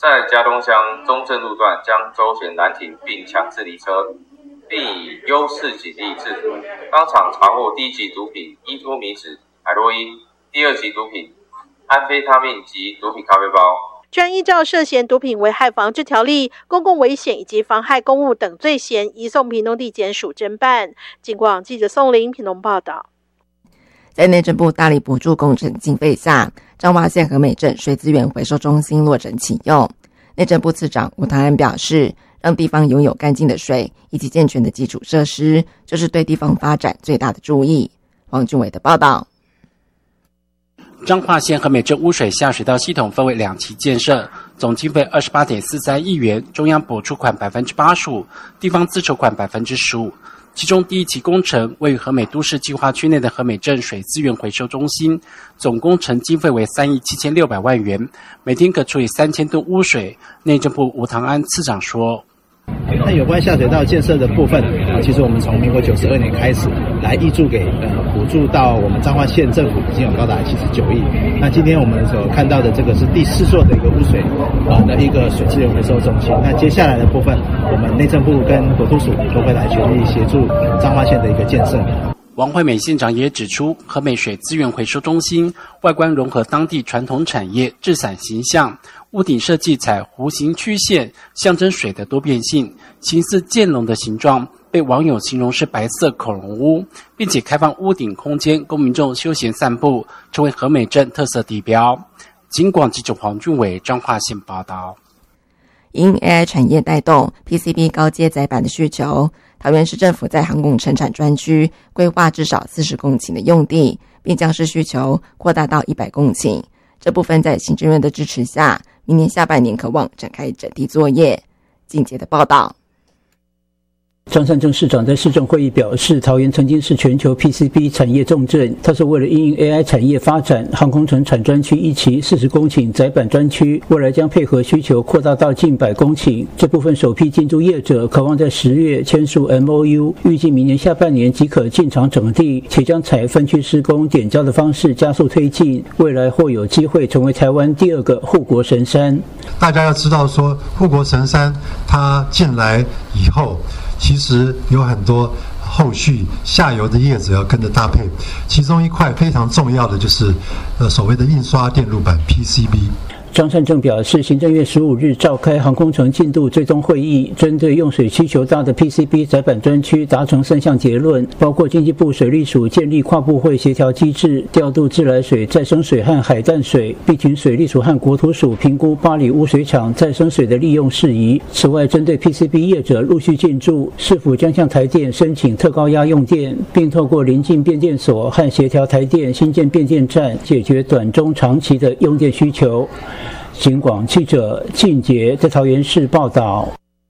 在嘉东乡中正路段将周旋拦停并强制离车，并以优势警力制服，当场查获第一级毒品依托米酯、海洛因，第二级毒品安非他命及毒品咖啡包。 居然依照涉嫌毒品危害防治条例、公共危险以及妨害公务等罪嫌，移送屏东地检署侦办。警广记者宋玲屏东报道。 在内政部大力补助工程经费下，彰化县和美镇水资源回收中心落成启用。内政部次长吴唐安表示，让地方拥有干净的水以及健全的基础设施，就是对地方发展最大的注意。黄俊伟的报道。 彰化县和美镇污水下水道系统分为2期建设，总经费28.43亿元，中央补助款 85%， 地方自筹款 15%。其中第一期工程位于和美都市计划区内的和美镇水资源回收中心，总工程经费为3亿7600万元，每天可处理3000吨污水。内政部吴唐安次长说， 那有关下水道建设的部分，其实我们从民国92年开始来挹注给补助到我们彰化县政府已经有高达79亿。那今天我们所看到的这个是第4座的一个污水的一个水资源回收中心。那接下来的部分，我们内政部跟国土署都会来全力协助彰化县的一个建设。 王惠美县长也指出，和美水资源回收中心外观融合当地传统产业制伞形象，屋顶设计采弧形曲线，象征水的多变性，形似剑龙的形状，被网友形容是白色恐龙屋，并且开放屋顶空间供民众休闲散步，成为和美镇特色地标。警广记者黄俊伟彰化县报道。 因 AI 产业带动 PCB 高阶载板的需求，桃园市政府在航空生产专区规划至少40公顷的用地，并将市需求扩大到100公顷。这部分在行政院的支持下，明年下半年可望展开整地作业。进阶的报道。 张善政市长在市政会议表示，桃园曾经是全球 PCB 产业重镇，它是为了因应 AI 产业发展，航空城产专区一期40公顷载板专区，未来将配合需求扩大到近100公顷。这部分首批进驻业者渴望在10月签署 MOU， 预计明年下半年即可进场整地，且将采分区施工点交的方式加速推进，未来或有机会成为台湾第2个护国神山。 大家要知道说，护国神山它进来以后，其实有很多后续下游的业者要跟着搭配，其中一块非常重要的就是所谓的印刷电路板 PCB。 张善政表示，行政院15日召开航空城进度追踪会议，针对用水需求大的 PCB 载板专区达成3项结论，包括经济部水利署建立跨部会协调机制，调度自来水、再生水和海淡水，并请水利署和国土署评估八里污水厂再生水的利用事宜。此外，针对 PCB 业者陆续进驻，是否将向台电申请特高压用电，并透过邻近变电所和协调台电新建变电站，解决短中长期的用电需求。警广记者靳杰在桃园市报道。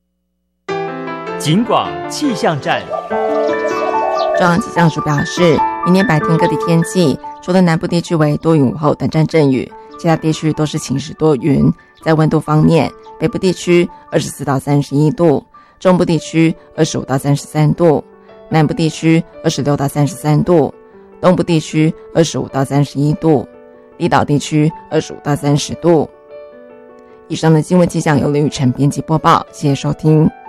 警广气象站。 中央气象署表示，明年白天各地天气，除了南部地区为多云午后短暂阵雨，其他地区都是晴时多云。在温度方面，北部地区24到31度，中部地区25到33度，南部地区26到33度，东部地区25到31度，离岛地区25到30度。以上的新闻气象由林雨辰编辑播报，谢谢收听。